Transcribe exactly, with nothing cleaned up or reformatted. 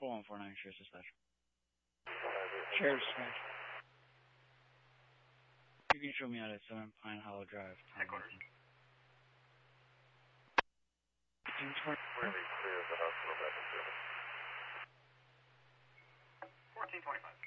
four one four nine, Shares Dispatch. Shares Dispatch. You can show me out at seven Pine Hollow Drive. Headquarters. Really clear the hospital back in service. fourteen twenty-five.